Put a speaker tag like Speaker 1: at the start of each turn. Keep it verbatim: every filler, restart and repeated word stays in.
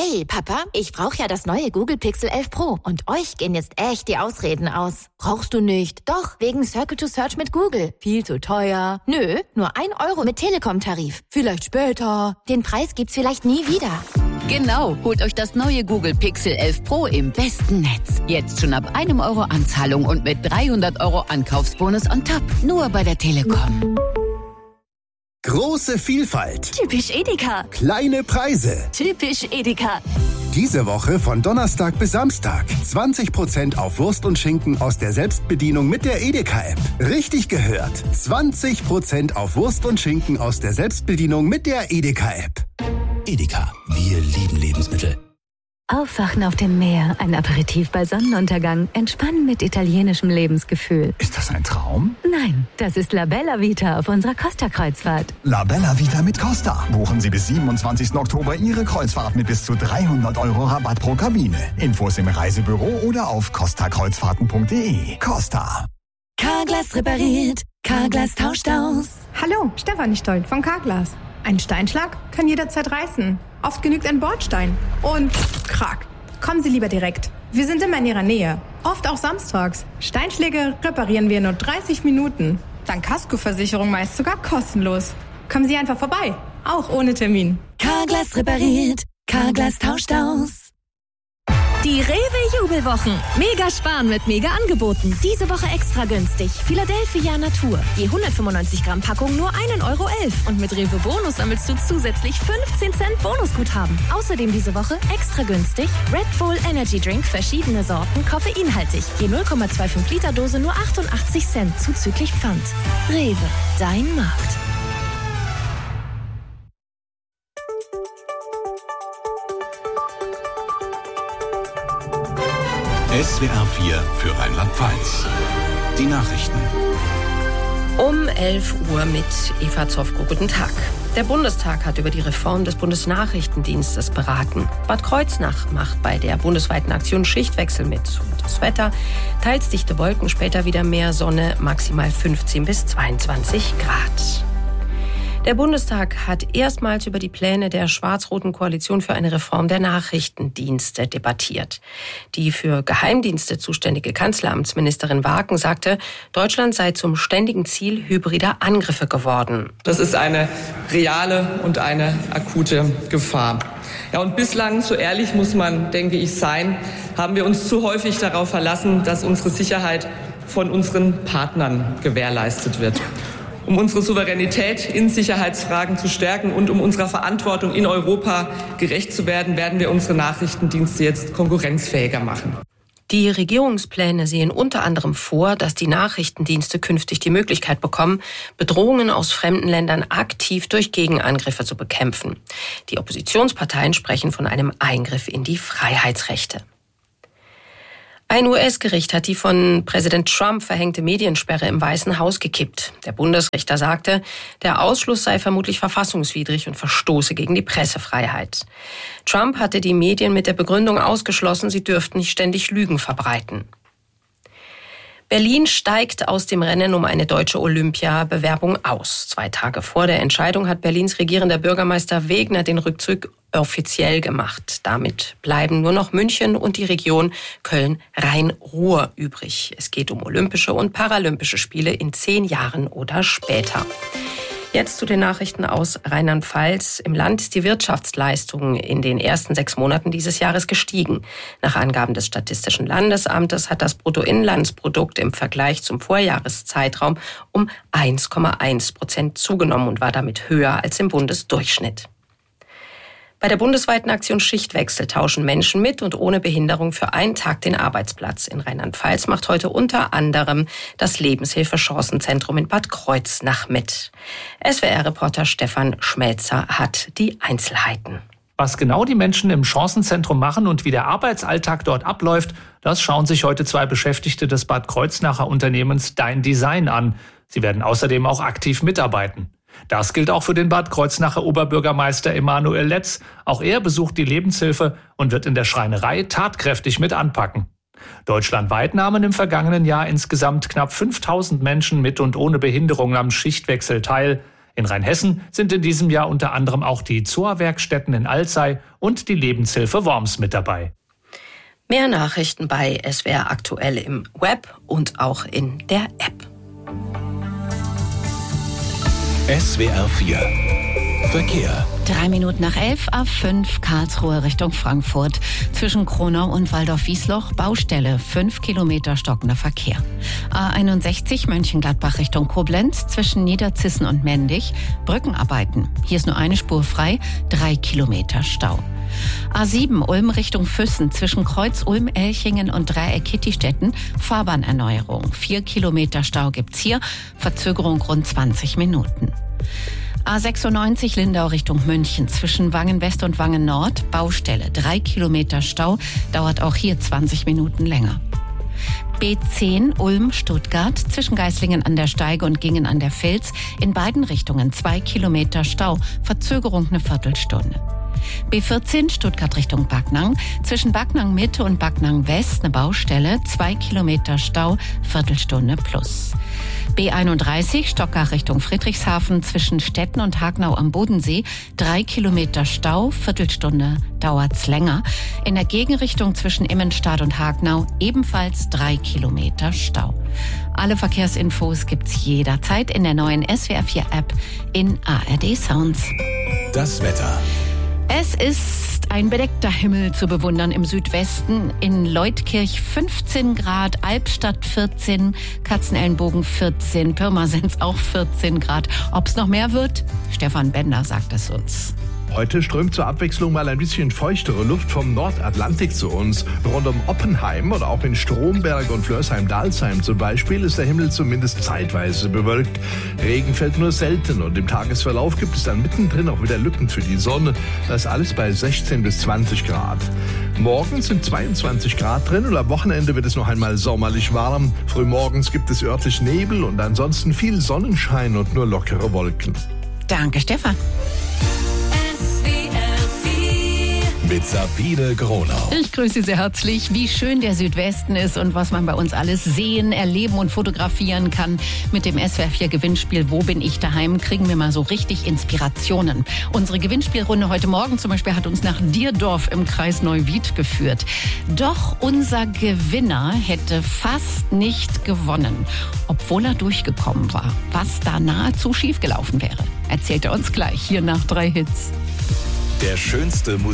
Speaker 1: Hey, Papa, ich brauche ja das neue Google Pixel elf Pro und euch gehen jetzt echt die Ausreden aus. Brauchst du nicht? Doch, wegen Circle to Search mit Google. Viel zu teuer. Nö, nur ein Euro mit Telekom-Tarif. Vielleicht später. Den Preis gibt's vielleicht nie wieder.
Speaker 2: Genau, holt euch das neue Google Pixel elf Pro im besten Netz. Jetzt schon ab einem Euro Anzahlung und mit dreihundert Euro Ankaufsbonus on top. Nur bei der Telekom.
Speaker 3: Große Vielfalt.
Speaker 4: Typisch Edeka.
Speaker 3: Kleine Preise.
Speaker 4: Typisch Edeka.
Speaker 3: Diese Woche von Donnerstag bis Samstag. zwanzig Prozent auf Wurst und Schinken aus der Selbstbedienung mit der Edeka-App. Richtig gehört. zwanzig Prozent auf Wurst und Schinken aus der Selbstbedienung mit der Edeka-App.
Speaker 5: Edeka, wir lieben Lebensmittel.
Speaker 4: Aufwachen auf dem Meer, ein Aperitif bei Sonnenuntergang, entspannen mit italienischem Lebensgefühl.
Speaker 5: Ist das ein Traum?
Speaker 4: Nein, das ist La Bella Vita auf unserer Costa-Kreuzfahrt.
Speaker 5: La Bella Vita mit Costa. Buchen Sie bis siebenundzwanzigsten Oktober Ihre Kreuzfahrt mit bis zu dreihundert Euro Rabatt pro Kabine. Infos im Reisebüro oder auf costa kreuzfahrten punkt de. Costa.
Speaker 1: Carglass repariert, Carglass tauscht aus.
Speaker 6: Hallo, Stefanie Stolt von Carglass. Ein Steinschlag kann jederzeit reißen. Oft genügt ein Bordstein. Und krack. Kommen Sie lieber direkt. Wir sind immer in Ihrer Nähe. Oft auch samstags. Steinschläge reparieren wir in nur dreißig Minuten. Dank Kaskoversicherung meist sogar kostenlos. Kommen Sie einfach vorbei. Auch ohne Termin.
Speaker 1: Carglass repariert, Carglass tauscht aus.
Speaker 4: Die Rewe-Jubelwochen. Mega sparen mit Mega-Angeboten. Diese Woche extra günstig. Philadelphia Natur. Je hundertfünfundneunzig Gramm Packung nur ein Euro elf. Und mit Rewe Bonus sammelst du zusätzlich fünfzehn Cent Bonusguthaben. Außerdem diese Woche extra günstig Red Bull Energy Drink, verschiedene Sorten, koffeinhaltig. Je null Komma fünfundzwanzig Liter Dose nur achtundachtzig Cent zuzüglich Pfand. Rewe, dein Markt.
Speaker 7: S W R vier für Rheinland-Pfalz. Die Nachrichten.
Speaker 8: Um elf Uhr mit Eva Zofko. Guten Tag. Der Bundestag hat über die Reform des Bundesnachrichtendienstes beraten. Bad Kreuznach macht bei der bundesweiten Aktion Schichtwechsel mit. Und das Wetter: teils dichte Wolken, später wieder mehr Sonne, maximal fünfzehn bis zweiundzwanzig Grad. Der Bundestag hat erstmals über die Pläne der schwarz-roten Koalition für eine Reform der Nachrichtendienste debattiert. Die für Geheimdienste zuständige Kanzleramtsministerin Waken sagte, Deutschland sei zum ständigen Ziel hybrider Angriffe geworden.
Speaker 9: Das ist eine reale und eine akute Gefahr. Ja, und bislang, so ehrlich muss man, denke ich, sein, haben wir uns zu häufig darauf verlassen, dass unsere Sicherheit von unseren Partnern gewährleistet wird. Um unsere Souveränität in Sicherheitsfragen zu stärken und um unserer Verantwortung in Europa gerecht zu werden, werden wir unsere Nachrichtendienste jetzt konkurrenzfähiger machen.
Speaker 8: Die Regierungspläne sehen unter anderem vor, dass die Nachrichtendienste künftig die Möglichkeit bekommen, Bedrohungen aus fremden Ländern aktiv durch Gegenangriffe zu bekämpfen. Die Oppositionsparteien sprechen von einem Eingriff in die Freiheitsrechte. Ein U S-Gericht hat die von Präsident Trump verhängte Mediensperre im Weißen Haus gekippt. Der Bundesrichter sagte, der Ausschluss sei vermutlich verfassungswidrig und verstoße gegen die Pressefreiheit. Trump hatte die Medien mit der Begründung ausgeschlossen, sie dürften nicht ständig Lügen verbreiten. Berlin steigt aus dem Rennen um eine deutsche Olympia-Bewerbung aus. Zwei Tage vor der Entscheidung hat Berlins regierender Bürgermeister Wegner den Rückzug offiziell gemacht. Damit bleiben nur noch München und die Region Köln-Rhein-Ruhr übrig. Es geht um Olympische und Paralympische Spiele in zehn Jahren oder später. Jetzt zu den Nachrichten aus Rheinland-Pfalz. Im Land ist die Wirtschaftsleistung in den ersten sechs Monaten dieses Jahres gestiegen. Nach Angaben des Statistischen Landesamtes hat das Bruttoinlandsprodukt im Vergleich zum Vorjahreszeitraum um eins Komma eins Prozent zugenommen und war damit höher als im Bundesdurchschnitt. Bei der bundesweiten Aktion Schichtwechsel tauschen Menschen mit und ohne Behinderung für einen Tag den Arbeitsplatz. In Rheinland-Pfalz macht heute unter anderem das Lebenshilfe-Chancenzentrum in Bad Kreuznach mit. S W R-Reporter Stefan Schmelzer hat die Einzelheiten.
Speaker 10: Was genau die Menschen im Chancenzentrum machen und wie der Arbeitsalltag dort abläuft, das schauen sich heute zwei Beschäftigte des Bad Kreuznacher Unternehmens Dein Design an. Sie werden außerdem auch aktiv mitarbeiten. Das gilt auch für den Bad Kreuznacher Oberbürgermeister Emanuel Letz. Auch er besucht die Lebenshilfe und wird in der Schreinerei tatkräftig mit anpacken. Deutschlandweit nahmen im vergangenen Jahr insgesamt knapp fünftausend Menschen mit und ohne Behinderung am Schichtwechsel teil. In Rheinhessen sind in diesem Jahr unter anderem auch die Zoa-Werkstätten in Alzey und die Lebenshilfe Worms mit dabei.
Speaker 8: Mehr Nachrichten bei S W R Aktuell im Web und auch in der App.
Speaker 7: S W R vier Verkehr.
Speaker 2: Drei Minuten nach elf, A fünf Karlsruhe Richtung Frankfurt. Zwischen Kronau und Waldorf-Wiesloch Baustelle, fünf Kilometer stockender Verkehr. A einundsechzig Mönchengladbach Richtung Koblenz zwischen Niederzissen und Mendig Brückenarbeiten. Hier ist nur eine Spur frei, drei Kilometer Stau. A sieben Ulm Richtung Füssen zwischen Kreuz Ulm, Elchingen und Dreieck Kittistetten Fahrbahnerneuerung. Vier Kilometer Stau gibt's hier, Verzögerung rund zwanzig Minuten. A sechsundneunzig Lindau Richtung München zwischen Wangen West und Wangen Nord Baustelle. Drei Kilometer Stau, dauert auch hier zwanzig Minuten länger. B zehn Ulm Stuttgart zwischen Geislingen an der Steige und Gingen an der Vils in beiden Richtungen zwei Kilometer Stau, Verzögerung eine Viertelstunde. B vierzehn Stuttgart Richtung Backnang zwischen Backnang Mitte und Backnang West eine Baustelle, zwei Kilometer Stau, Viertelstunde plus. B einunddreißig Stockach Richtung Friedrichshafen zwischen Stetten und Hagnau am Bodensee, drei Kilometer Stau, Viertelstunde dauert's länger. In der Gegenrichtung zwischen Immenstadt und Hagnau ebenfalls drei Kilometer Stau. Alle Verkehrsinfos gibt's jederzeit in der neuen S W R vier App in A R D Sounds.
Speaker 7: Das Wetter.
Speaker 2: Es ist ein bedeckter Himmel zu bewundern im Südwesten. In Leutkirch fünfzehn Grad, Albstadt vierzehn, Katzenelnbogen vierzehn, Pirmasens auch vierzehn Grad. Ob es noch mehr wird? Stefan Bender sagt es uns.
Speaker 11: Heute strömt zur Abwechslung mal ein bisschen feuchtere Luft vom Nordatlantik zu uns. Rund um Oppenheim oder auch in Stromberg und Flörsheim-Dalsheim zum Beispiel ist der Himmel zumindest zeitweise bewölkt. Regen fällt nur selten und im Tagesverlauf gibt es dann mittendrin auch wieder Lücken für die Sonne. Das ist alles bei sechzehn bis zwanzig Grad. Morgen sind zweiundzwanzig Grad drin und am Wochenende wird es noch einmal sommerlich warm. Frühmorgens gibt es örtlich Nebel und ansonsten viel Sonnenschein und nur lockere Wolken.
Speaker 2: Danke, Stefan.
Speaker 7: Mit Sabine Gronau.
Speaker 2: Ich grüße Sie sehr herzlich. Wie schön der Südwesten ist und was man bei uns alles sehen, erleben und fotografieren kann. Mit dem S W R vier Gewinnspiel Wo bin ich daheim kriegen wir mal so richtig Inspirationen. Unsere Gewinnspielrunde heute Morgen zum Beispiel hat uns nach Dierdorf im Kreis Neuwied geführt. Doch unser Gewinner hätte fast nicht gewonnen, obwohl er durchgekommen war. Was da nahezu schiefgelaufen wäre, erzählt er uns gleich hier nach drei Hits.
Speaker 7: Der schönste Musik.